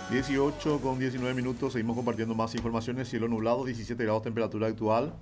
18 con 19 minutos, seguimos compartiendo más informaciones. Cielo nublado, 17 grados temperatura actual.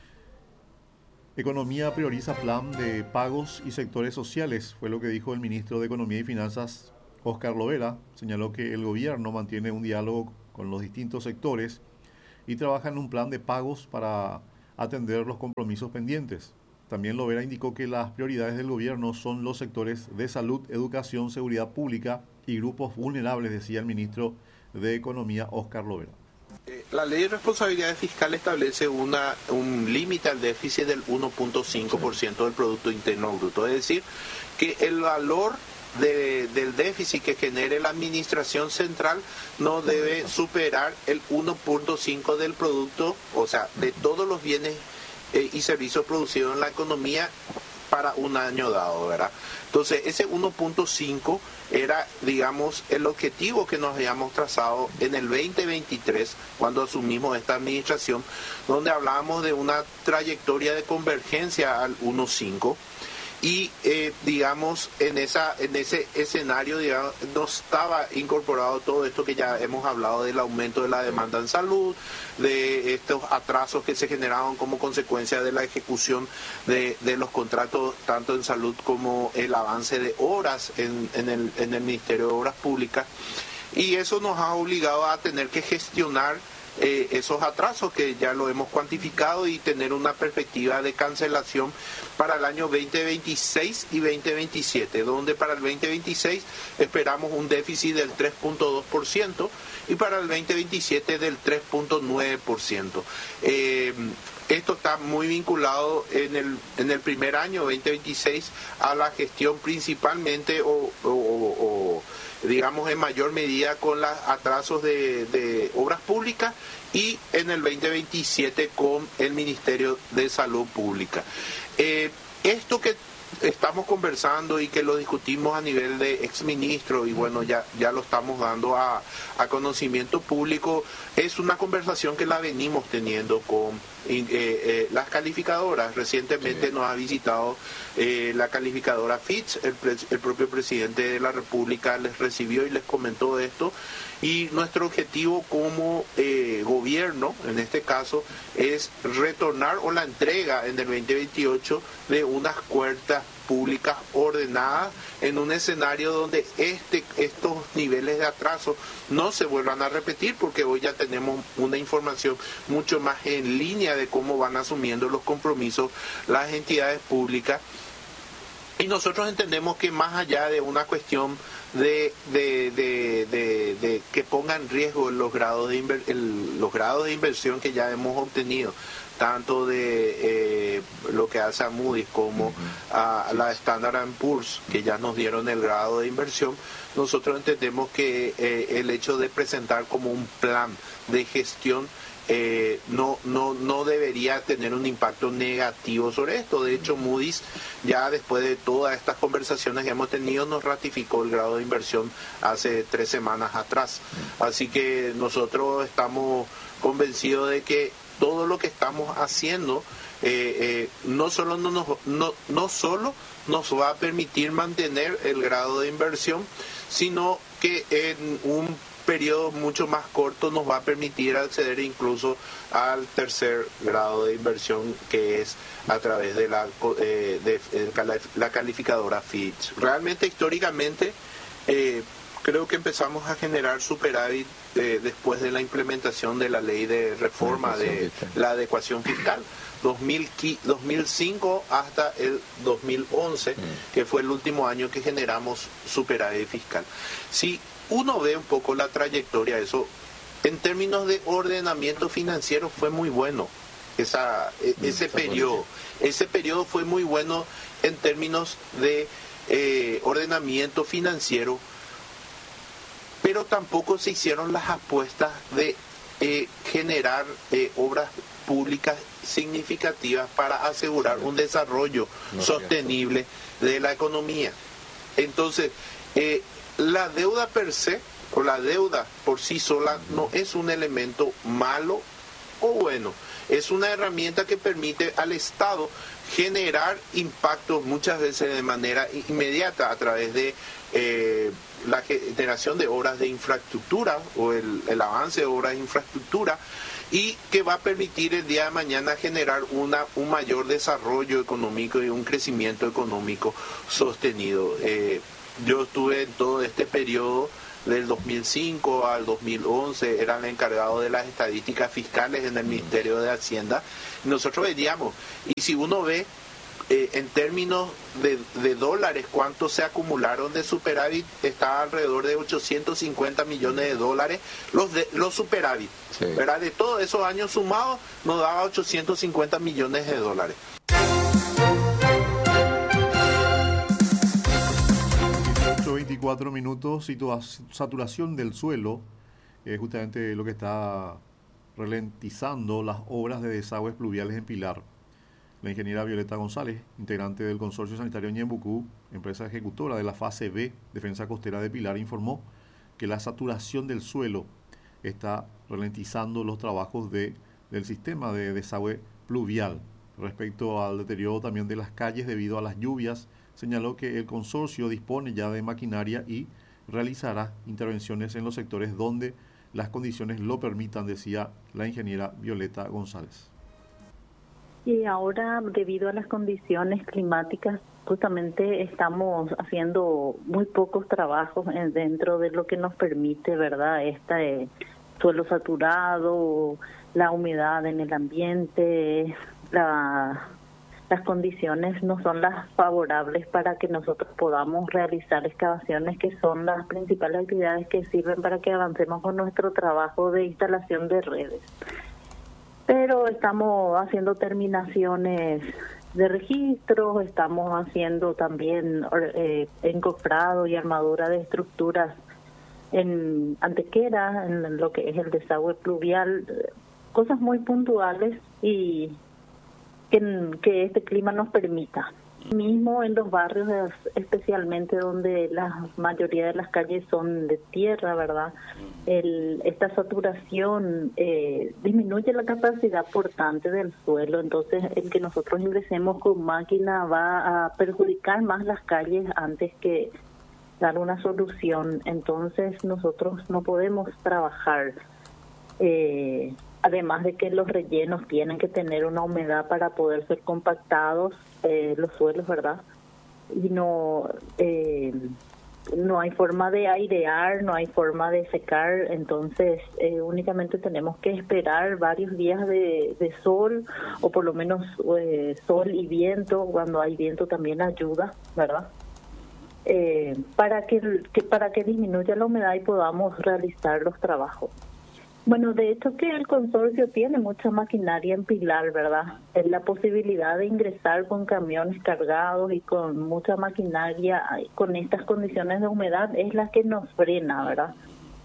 Economía prioriza plan de pagos y sectores sociales, fue lo que dijo el ministro de Economía y Finanzas, Óscar Loera. Señaló que el gobierno mantiene un diálogo con los distintos sectores y trabaja en un plan de pagos para atender los compromisos pendientes. También Loera indicó que las prioridades del gobierno son los sectores de salud, educación, seguridad pública y grupos vulnerables, decía el ministro de Economía, Óscar Loera. La ley de responsabilidad fiscal establece un límite al déficit del 1.5% del Producto Interno Bruto. Es decir, que el valor del déficit que genere la administración central no debe superar el 1.5% del producto, o sea, de todos los bienes y servicios producidos en la economía para un año dado, ¿verdad? Entonces, ese 1.5 era, digamos, el objetivo que nos habíamos trazado en el 2023, cuando asumimos esta administración, donde hablábamos de una trayectoria de convergencia al 1.5. Y, digamos, en ese escenario, digamos, no estaba incorporado todo esto que ya hemos hablado del aumento de la demanda en salud, de estos atrasos que se generaron como consecuencia de la ejecución de los contratos, tanto en salud como el avance de horas en el Ministerio de Obras Públicas. Y eso nos ha obligado a tener que gestionar esos atrasos que ya lo hemos cuantificado y tener una perspectiva de cancelación para el año 2026 y 2027, donde para el 2026 esperamos un déficit del 3.2% y para el 2027 del 3.9%. Esto está muy vinculado en el primer año, 2026, a la gestión principalmente digamos en mayor medida con los atrasos de obras públicas y en el 2027 con el Ministerio de Salud Pública. Esto que estamos conversando y que lo discutimos a nivel de exministro y bueno, ya lo estamos dando a conocimiento público, es una conversación que la venimos teniendo con las calificadoras. Recientemente nos ha visitado la calificadora Fitch, el propio presidente de la República les recibió y les comentó esto. Y nuestro objetivo como gobierno, en este caso, es retornar o la entrega en el 2028 de unas cuentas públicas ordenadas en un escenario donde estos niveles de atraso no se vuelvan a repetir, porque hoy ya tenemos una información mucho más en línea de cómo van asumiendo los compromisos las entidades públicas. Y nosotros entendemos que más allá de una cuestión de que ponga en riesgo los grados de inversión que ya hemos obtenido, tanto de lo que hace a Moody's como a la Standard & Poor's, que ya nos dieron el grado de inversión, nosotros entendemos que el hecho de presentar como un plan de gestión no debería tener un impacto negativo sobre esto. De hecho, Moody's, ya después de todas estas conversaciones que hemos tenido, nos ratificó el grado de inversión hace 3 semanas atrás. Así que nosotros estamos convencidos de que todo lo que estamos haciendo no solo nos va a permitir mantener el grado de inversión, sino que en un periodo mucho más corto nos va a permitir acceder incluso al tercer grado de inversión, que es a través de la calificadora Fitch. Realmente, históricamente, creo que empezamos a generar superávit después de la implementación de la ley de reforma de la adecuación fiscal. 2005 hasta el 2011, que fue el último año que generamos superávit fiscal. Si uno ve un poco la trayectoria, eso en términos de ordenamiento financiero fue muy bueno. Ese periodo fue muy bueno en términos de ordenamiento financiero, pero tampoco se hicieron las apuestas de generar obras públicas significativas para asegurar un desarrollo sostenible de la economía. Entonces, la deuda per se, o la deuda por sí sola, no es un elemento malo o bueno. Es una herramienta que permite al Estado generar impactos muchas veces de manera inmediata a través de la generación de obras de infraestructura o el avance de obras de infraestructura, y que va a permitir el día de mañana generar un mayor desarrollo económico y un crecimiento económico sostenido. Yo estuve en todo este periodo del 2005 al 2011, era el encargado de las estadísticas fiscales en el Ministerio de Hacienda. Nosotros veíamos, y si uno ve en términos de dólares, cuánto se acumularon de superávit, está alrededor de 850 millones de dólares los superávit. Sí. ¿Verdad? De todos esos años sumados nos daba 850 millones de dólares. 24 minutos, saturación del suelo, justamente lo que está ralentizando las obras de desagües pluviales en Pilar. La ingeniera Violeta González, integrante del Consorcio Sanitario Ñembucú, empresa ejecutora de la fase B, Defensa Costera de Pilar, informó que la saturación del suelo está ralentizando los trabajos del sistema de desagüe pluvial. Respecto al deterioro también de las calles debido a las lluvias, señaló que el consorcio dispone ya de maquinaria y realizará intervenciones en los sectores donde las condiciones lo permitan, decía la ingeniera Violeta González. Y ahora, debido a las condiciones climáticas, justamente estamos haciendo muy pocos trabajos dentro de lo que nos permite, ¿verdad? Suelo saturado, la humedad en el ambiente, las condiciones no son las favorables para que nosotros podamos realizar excavaciones, que son las principales actividades que sirven para que avancemos con nuestro trabajo de instalación de redes. Pero estamos haciendo terminaciones de registros, estamos haciendo también encofrado y armadura de estructuras en Antequera, en lo que es el desagüe pluvial, cosas muy puntuales y que este clima nos permita. Mismo en los barrios, especialmente donde la mayoría de las calles son de tierra, ¿verdad? Esta saturación disminuye la capacidad portante del suelo, entonces el que nosotros ingresemos con máquina va a perjudicar más las calles antes que dar una solución. Entonces nosotros no podemos trabajar. Además de que los rellenos tienen que tener una humedad para poder ser compactados, los suelos, ¿verdad? Y no hay forma de airear, no hay forma de secar, entonces únicamente tenemos que esperar varios días de sol, o por lo menos sol y viento. Cuando hay viento también ayuda, ¿verdad? Para que disminuya la humedad y podamos realizar los trabajos. Bueno, de hecho que el consorcio tiene mucha maquinaria en Pilar, ¿verdad? Es la posibilidad de ingresar con camiones cargados y con mucha maquinaria con estas condiciones de humedad es la que nos frena, ¿verdad?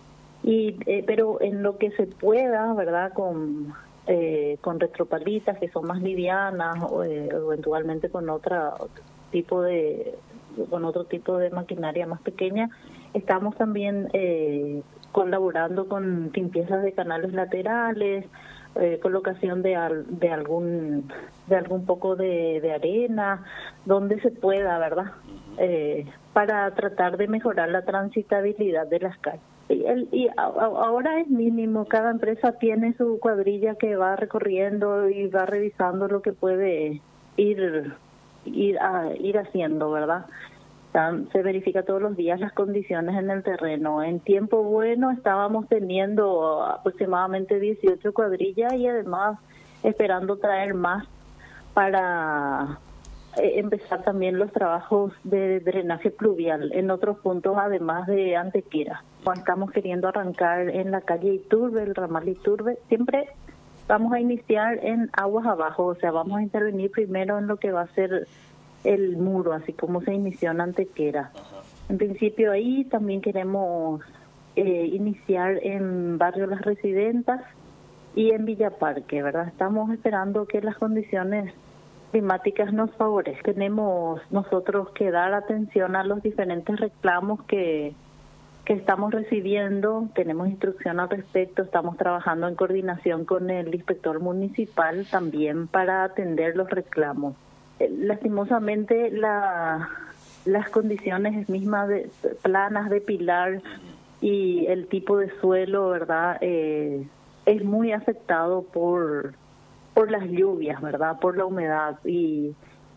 Pero en lo que se pueda, ¿verdad? Con retropalitas que son más livianas o eventualmente con otro tipo de maquinaria más pequeña, estamos también colaborando con limpiezas de canales laterales, colocación de algún poco de arena, donde se pueda, ¿verdad? Para tratar de mejorar la transitabilidad de las calles. Ahora es mínimo, cada empresa tiene su cuadrilla que va recorriendo y va revisando lo que puede ir haciendo, ¿verdad? Se verifica todos los días las condiciones en el terreno. En tiempo bueno estábamos teniendo aproximadamente 18 cuadrillas y además esperando traer más para empezar también los trabajos de drenaje pluvial en otros puntos además de Antequera. Estamos queriendo arrancar en la calle Iturbe, el ramal Iturbe. Siempre vamos a iniciar en aguas abajo, o sea, vamos a intervenir primero en lo que va a ser el muro, así como se inició en Antequera. En principio ahí también queremos iniciar en Barrio Las Residentas y en Villa Parque, ¿verdad? Estamos esperando que las condiciones climáticas nos favorezcan. Tenemos nosotros que dar atención a los diferentes reclamos que estamos recibiendo, tenemos instrucción al respecto, estamos trabajando en coordinación con el inspector municipal también para atender los reclamos. Lastimosamente las condiciones mismas planas de pilar y el tipo de suelo, ¿verdad? Es muy afectado por las lluvias, ¿verdad? Por la humedad y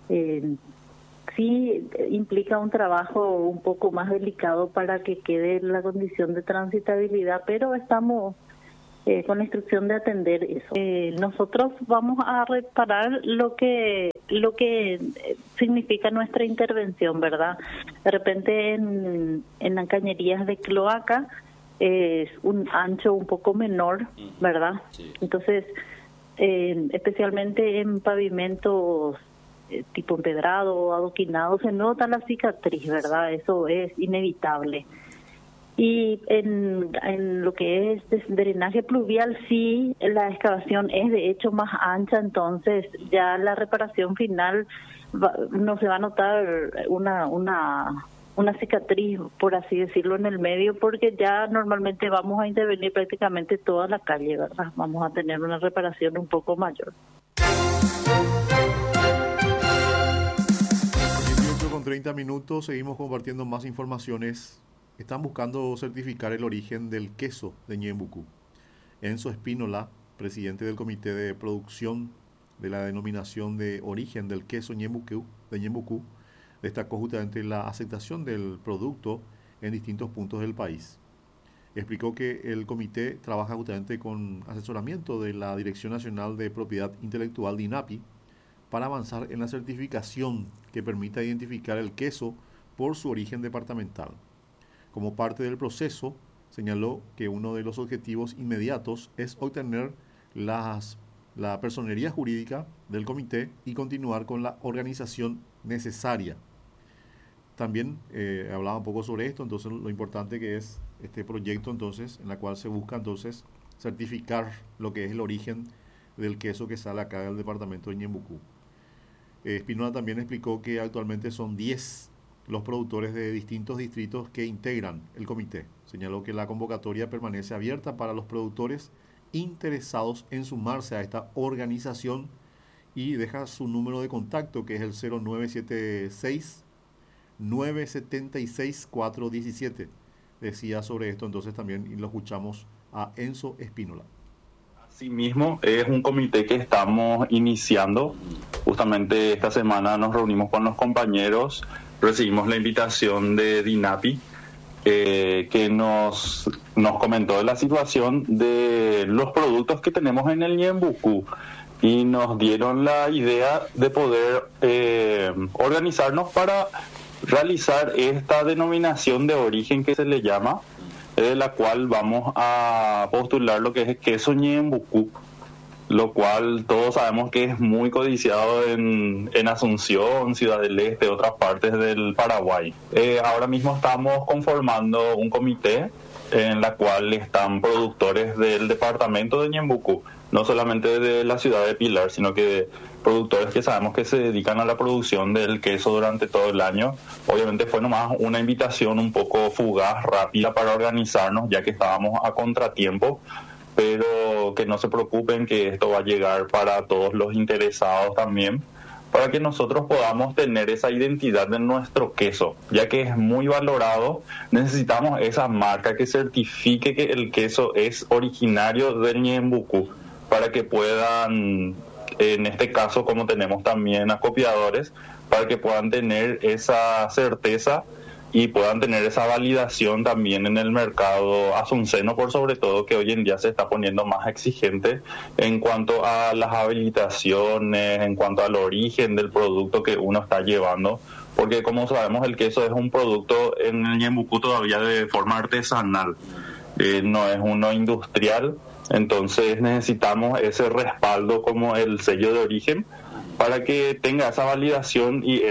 sí implica un trabajo un poco más delicado para que quede la condición de transitabilidad, pero estamos con la instrucción de atender eso. Nosotros vamos a reparar lo que significa nuestra intervención, ¿verdad? De repente en las cañerías de cloaca es un ancho un poco menor, ¿verdad? Sí. Entonces, especialmente en pavimentos tipo empedrado o adoquinado se nota la cicatriz, ¿verdad? Eso es inevitable. Y en lo que es drenaje pluvial, sí, la excavación es de hecho más ancha, entonces ya la reparación final no se va a notar una cicatriz, por así decirlo, en el medio, porque ya normalmente vamos a intervenir prácticamente toda la calle, ¿verdad? Vamos a tener una reparación un poco mayor. 30 minutos, seguimos compartiendo más informaciones. Están buscando certificar el origen del queso de Ñembucú. Enzo Espínola, presidente del comité de producción de la denominación de origen del queso Ñembucú, destacó justamente la aceptación del producto en distintos puntos del país. Explicó que el comité trabaja justamente con asesoramiento de la Dirección Nacional de Propiedad Intelectual de INAPI para avanzar en la certificación que permita identificar el queso por su origen departamental. Como parte del proceso, señaló que uno de los objetivos inmediatos es obtener la personería jurídica del comité y continuar con la organización necesaria. También hablaba un poco sobre esto, entonces lo importante que es este proyecto, entonces, en la cual se busca entonces certificar lo que es el origen del queso que sale acá del departamento de Ñembucú. Espínola también explicó que actualmente son 10 los productores de distintos distritos que integran el comité. Señaló que la convocatoria permanece abierta para los productores interesados en sumarse a esta organización y deja su número de contacto, que es el 0976-976-417. Decía sobre esto entonces también, y lo escuchamos a Enzo Espínola. Asimismo, es un comité que estamos iniciando. Justamente esta semana nos reunimos con los compañeros, recibimos la invitación de DINAPI, que nos comentó de la situación de los productos que tenemos en el Ñembucú y nos dieron la idea de poder organizarnos para realizar esta denominación de origen que se le llama, de la cual vamos a postular lo que es queso Ñembucú, lo cual todos sabemos que es muy codiciado en Asunción, Ciudad del Este, otras partes del Paraguay. Ahora mismo estamos conformando un comité en la cual están productores del departamento de Ñembucú, no solamente de la ciudad de Pilar, sino que productores que sabemos que se dedican a la producción del queso durante todo el año. Obviamente fue nomás una invitación un poco fugaz, rápida para organizarnos, ya que estábamos a contratiempo, pero que no se preocupen, que esto va a llegar para todos los interesados también, para que nosotros podamos tener esa identidad de nuestro queso, ya que es muy valorado. Necesitamos esa marca que certifique que el queso es originario del Ñembucú, para que puedan, en este caso como tenemos también acopiadores, para que puedan tener esa certeza y puedan tener esa validación también en el mercado asunceno, por sobre todo, que hoy en día se está poniendo más exigente en cuanto a las habilitaciones, en cuanto al origen del producto que uno está llevando, porque como sabemos el queso es un producto en el Ñembucú todavía de forma artesanal, no es uno industrial, entonces necesitamos ese respaldo como el sello de origen para que tenga esa validación y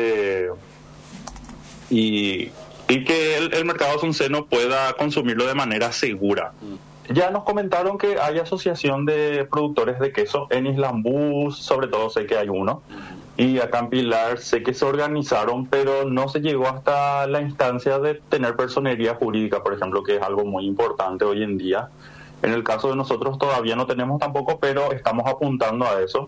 que el mercado asunceno pueda consumirlo de manera segura. Ya nos comentaron que hay asociación de productores de queso en Islambú, sobre todo sé que hay uno, y acá en Pilar sé que se organizaron, pero no se llegó hasta la instancia de tener personería jurídica, por ejemplo, que es algo muy importante hoy en día. En el caso de nosotros todavía no tenemos tampoco, pero estamos apuntando a eso,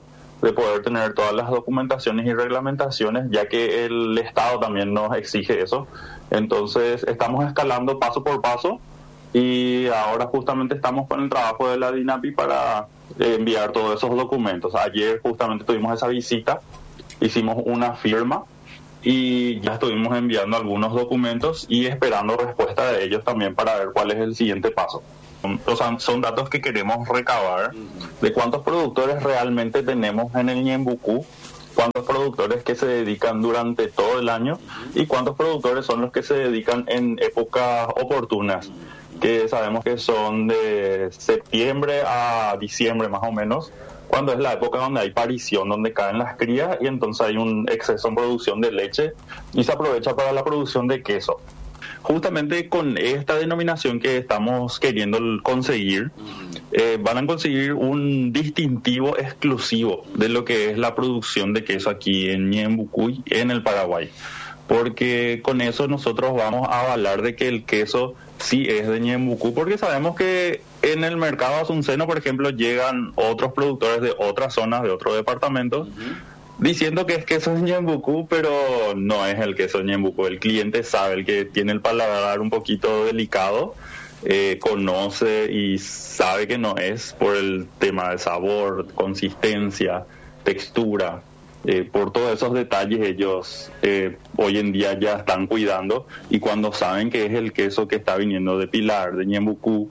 de poder tener todas las documentaciones y reglamentaciones, ya que el Estado también nos exige eso. Entonces estamos escalando paso por paso y ahora justamente estamos con el trabajo de la DINAPI para enviar todos esos documentos. Ayer justamente tuvimos esa visita, hicimos una firma y ya estuvimos enviando algunos documentos y esperando respuesta de ellos también para ver cuál es el siguiente paso. O sea, son datos que queremos recabar de cuántos productores realmente tenemos en el Ñembucú, cuántos productores que se dedican durante todo el año y cuántos productores son los que se dedican en épocas oportunas, que sabemos que son de septiembre a diciembre más o menos, cuando es la época donde hay parición, donde caen las crías y entonces hay un exceso en producción de leche y se aprovecha para la producción de queso. Justamente con esta denominación que estamos queriendo conseguir, van a conseguir un distintivo exclusivo de lo que es la producción de queso aquí en Ñembucú, en el Paraguay. Porque con eso nosotros vamos a avalar de que el queso sí es de Ñembucú, porque sabemos que en el mercado asunceno, por ejemplo, llegan otros productores de otras zonas, de otros departamentos, diciendo que es queso de Ñembucú, pero no es el queso de Ñembucú. El cliente sabe, el que tiene el paladar un poquito delicado, conoce y sabe que no es por el tema de sabor, consistencia, textura. Por todos esos detalles ellos hoy en día ya están cuidando, y cuando saben que es el queso que está viniendo de Pilar, de Ñembucú,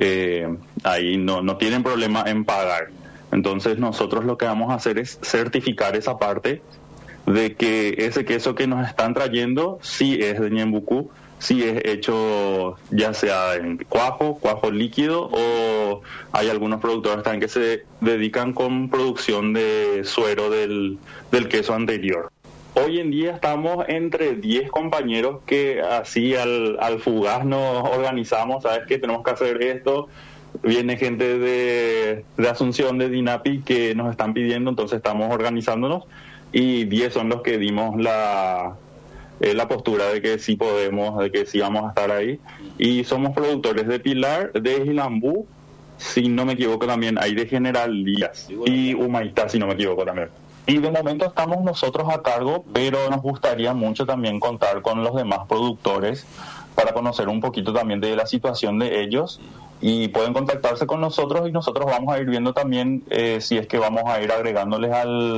ahí no tienen problema en pagar. Entonces nosotros lo que vamos a hacer es certificar esa parte de que ese queso que nos están trayendo sí es de Ñembucú, sí es hecho ya sea en cuajo líquido, o hay algunos productores también que se dedican con producción de suero del queso anterior. Hoy en día estamos entre 10 compañeros que así al fugaz nos organizamos, ¿sabes qué? Tenemos que hacer esto. Viene gente de Asunción, de DINAPI, que nos están pidiendo, entonces estamos organizándonos, y 10 son los que dimos la postura de que sí podemos, de que sí vamos a estar ahí. Y somos productores de Pilar, de Gilambú, si no me equivoco también hay de General Díaz, y Humaitá, si no me equivoco también. Y de momento estamos nosotros a cargo, pero nos gustaría mucho también contar con los demás productores para conocer un poquito también de la situación de ellos, y pueden contactarse con nosotros y nosotros vamos a ir viendo también si es que vamos a ir agregándoles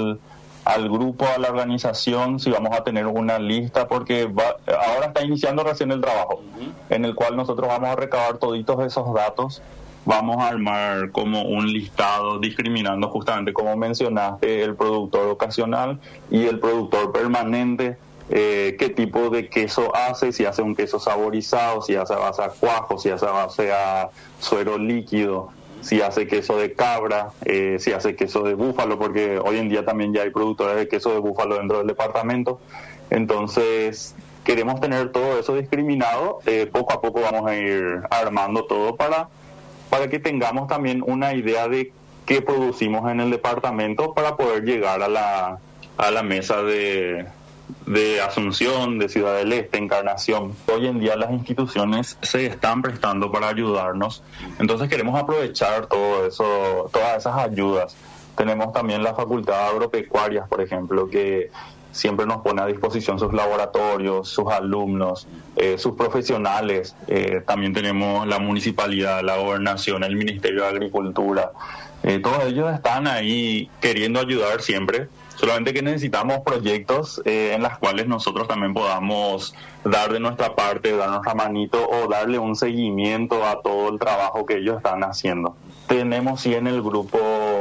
al grupo, a la organización, si vamos a tener una lista, porque ahora está iniciando recién el trabajo, en el cual nosotros vamos a recabar toditos esos datos, vamos a armar como un listado discriminando justamente, como mencionaste, el productor ocasional y el productor permanente, qué tipo de queso hace, si hace un queso saborizado, si hace a base a cuajo, si hace a base a suero líquido, si hace queso de cabra, si hace queso de búfalo, porque hoy en día también ya hay productores de queso de búfalo dentro del departamento. Entonces queremos tener todo eso discriminado. Poco a poco vamos a ir armando todo para que tengamos también una idea de qué producimos en el departamento, para poder llegar a la mesa de Asunción, de Ciudad del Este, Encarnación. Hoy en día las instituciones se están prestando para ayudarnos, entonces queremos aprovechar todo eso, todas esas ayudas. Tenemos también la Facultad Agropecuarias, por ejemplo, que siempre nos pone a disposición sus laboratorios, sus alumnos, sus profesionales. También tenemos la municipalidad, la gobernación, el Ministerio de Agricultura. Todos ellos están ahí queriendo ayudar siempre. Solamente que necesitamos proyectos en las cuales nosotros también podamos dar de nuestra parte, dar nuestra manito, o darle un seguimiento a todo el trabajo que ellos están haciendo. Tenemos sí en el grupo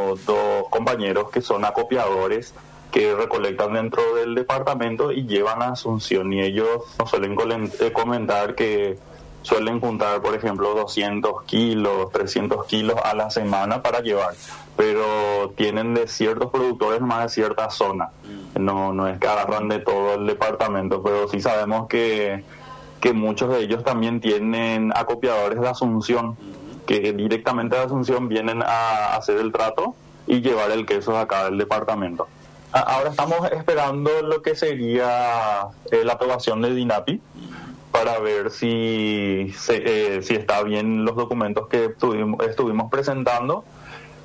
2 compañeros que son acopiadores, que recolectan dentro del departamento y llevan a Asunción, y ellos nos suelen comentar que suelen juntar, por ejemplo, 200 kilos, 300 kilos a la semana para llevar, pero tienen de ciertos productores más de cierta zona. No es que agarran de todo el departamento, pero sí sabemos que muchos de ellos también tienen acopiadores de Asunción, que directamente de Asunción vienen a hacer el trato y llevar el queso acá del departamento. Ahora estamos esperando lo que sería la aprobación de DINAPI, para ver si está bien los documentos que estuvimos presentando,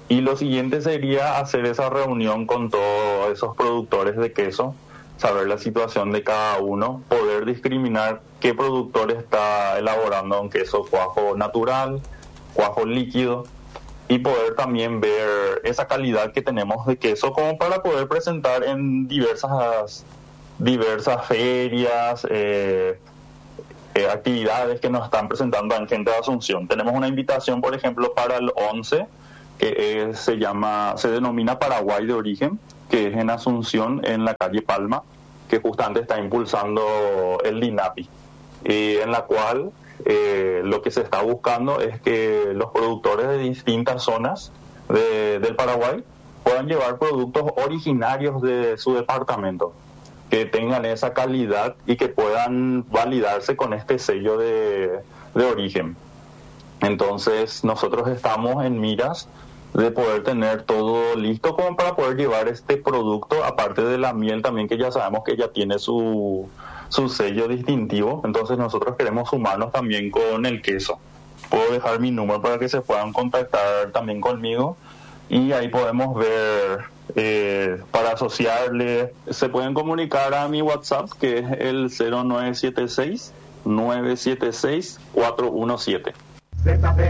Y lo siguiente sería hacer esa reunión con todos esos productores de queso, saber la situación de cada uno, poder discriminar qué productor está elaborando un queso cuajo natural, cuajo líquido, y poder también ver esa calidad que tenemos de queso como para poder presentar en diversas ferias, actividades que nos están presentando en Gente de Asunción. Tenemos una invitación, por ejemplo, para el 11, que se denomina Paraguay de Origen, que es en Asunción, en la calle Palma, que justamente está impulsando el DINAPI, en la cual lo que se está buscando es que los productores de distintas zonas del Paraguay puedan llevar productos originarios de su departamento, que tengan esa calidad y que puedan validarse con este sello de origen. Entonces nosotros estamos en miras de poder tener todo listo como para poder llevar este producto, aparte de la miel también, que ya sabemos que ya tiene su sello distintivo. Entonces nosotros queremos sumarnos también con el queso. Puedo dejar mi número para que se puedan contactar también conmigo y ahí podemos ver, para asociarle. Se pueden comunicar a mi WhatsApp, que es el 0976 976 417.